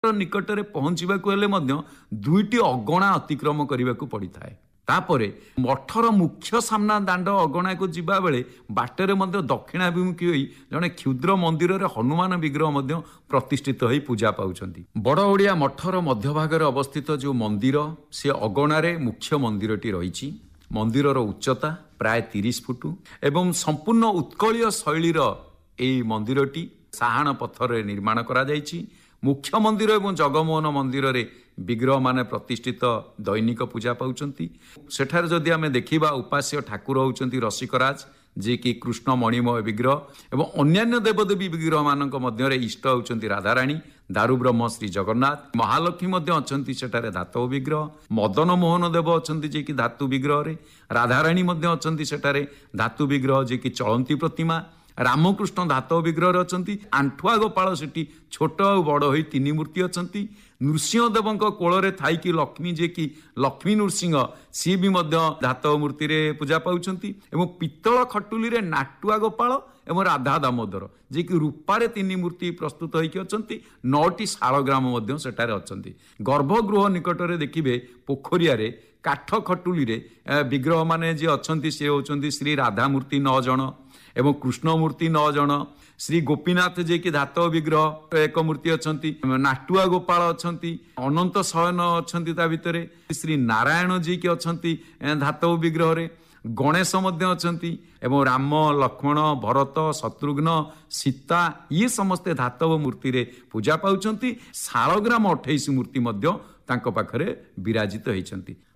ନିକଟରେ ପହଞ୍ଚିବାକୁ ହେଲେ ମଧ୍ୟ 2ଟି ଅଗଣା ଅତିକ୍ରମ କରିବାକୁ ପଡ଼ିଥାଏ। ତାପରେ ମଠର ମୁଖ୍ୟ ସାମ୍ନା ଦାଣ୍ଡ ଅଗଣାକୁ ଯିବା ବେଳେ ବାଟରେ ମଧ୍ୟ ଦକ୍ଷିଣାଭିମୁଖୀ ହୋଇ ଜଣେ କ୍ଷୁଦ୍ର ମନ୍ଦିରରେ ହନୁମାନ ବିଗ୍ରହ ମଧ୍ୟ ପ୍ରତିଷ୍ଠିତ ହୋଇ ପୂଜା ପାଉଛନ୍ତି। ବଡ଼ ଓଡ଼ିଆ ମଠର ମଧ୍ୟଭାଗରେ ଅବସ୍ଥିତ ଯେଉଁ ମନ୍ଦିର, ସେ ଅଗଣାରେ ମୁଖ୍ୟ ମନ୍ଦିରଟି ରହିଛି। ମନ୍ଦିରର ଉଚ୍ଚତା ପ୍ରାୟ 30 ଫୁଟ ଏବଂ ସମ୍ପୂର୍ଣ୍ଣ ଉତ୍କଳୀୟ ଶୈଳୀର ଏହି ମନ୍ଦିରଟି ସାହାଣ ପଥରରେ ନିର୍ମାଣ କରାଯାଇଛି। ମୁଖ୍ୟ ମନ୍ଦିର ଏବଂ ଜଗମୋହନ ମନ୍ଦିରରେ ବିଗ୍ରହମାନେ ପ୍ରତିଷ୍ଠିତ ଦୈନିକ ପୂଜା ପାଉଛନ୍ତି। ସେଠାରେ ଯଦି ଆମେ ଦେଖିବା ଉପାସ୍ୟ ଠାକୁର ହେଉଛନ୍ତି ରସିକରାଜ, ଯିଏକି କୃଷ୍ଣ ମଣିମୟ ବିଗ୍ରହ ଏବଂ ଅନ୍ୟାନ୍ୟ ଦେବଦେବୀ ବିଗ୍ରହମାନଙ୍କ ମଧ୍ୟରେ ଇଷ୍ଟ ହେଉଛନ୍ତି ରାଧାରାଣୀ, ଦାରୁବ୍ରହ୍ମ ଶ୍ରୀ ଜଗନ୍ନାଥ, ମହାଲକ୍ଷ୍ମୀ ମଧ୍ୟ ଅଛନ୍ତି ସେଠାରେ ଧାତବ ବିଗ୍ରହ, ମଦନ ମୋହନ ଦେବ ଅଛନ୍ତି ଯିଏକି ଧାତୁ ବିଗ୍ରହରେ, ରାଧାରାଣୀ ମଧ୍ୟ ଅଛନ୍ତି ସେଠାରେ ଧାତୁ ବିଗ୍ରହ ଯିଏକି ଚଳନ୍ତି ପ୍ରତିମା, ରାମକୃଷ୍ଣ ଧାତବ ବିଗ୍ରହରେ ଅଛନ୍ତି। ଆଣ୍ଠୁଆ ଗୋପାଳ ସେଠି ଛୋଟ ଆଉ ବଡ଼ ହୋଇ 3 ମୂର୍ତ୍ତି ଅଛନ୍ତି। ନୃସିଂହଦେବଙ୍କ କୋଳରେ ଥାଇକି ଲକ୍ଷ୍ମୀ ଯିଏକି ଲକ୍ଷ୍ମୀ ନୃସିଂହ, ସିଏ ବି ମଧ୍ୟ ଧାତବ ମୂର୍ତ୍ତିରେ ପୂଜା ପାଉଛନ୍ତି ଏବଂ ପିତ୍ତଳ ଖଟୁଲିରେ ନାଟୁଆ ଗୋପାଳ ଏବଂ ରାଧା ଦାମୋଦର ଯିଏକି ରୂପାରେ 3 ମୂର୍ତ୍ତି ପ୍ରସ୍ତୁତ ହୋଇକି ଅଛନ୍ତି। 9ଟି ଶାଳଗ୍ରାମ ମଧ୍ୟ ସେଠାରେ ଅଛନ୍ତି। ଗର୍ଭଗୃହ ନିକଟରେ ଦେଖିବେ ପୋଖରିଆରେ କାଠ ଖଟୁଲିରେ ବିଗ୍ରହମାନେ ଯିଏ ଅଛନ୍ତି ସେ ହେଉଛନ୍ତି ଶ୍ରୀ ରାଧାମୂର୍ତ୍ତି 9 ଜଣ ଏବଂ କୃଷ୍ଣମୂର୍ତ୍ତି 9 ଜଣ, ଶ୍ରୀ ଗୋପୀନାଥ ଯିଏକି ଧାତବ ବିଗ୍ରହ 1 ମୂର୍ତ୍ତି ଅଛନ୍ତି, ନାଟୁଆ ଗୋପାଳ ଅଛନ୍ତି, ଅନନ୍ତ ଶୟନ ଅଛନ୍ତି ତା ଭିତରେ, ଶ୍ରୀ ନାରାୟଣ ଯିଏକି ଅଛନ୍ତି ଧାତବ ବିଗ୍ରହରେ, ଗଣେଶ ମଧ୍ୟ ଅଛନ୍ତି ଏବଂ ରାମ, ଲକ୍ଷ୍ମଣ, ଭରତ, ଶତ୍ରୁଘ୍ନ, ସୀତା ଇଏ ସମସ୍ତେ ଧାତବ ମୂର୍ତ୍ତିରେ ପୂଜା ପାଉଛନ୍ତି। ଶାଳଗ୍ରାମ 28 ମୂର୍ତ୍ତି ମଧ୍ୟ ତାଙ୍କ ପାଖରେ ବିରାଜିତ ହେଇଛନ୍ତି।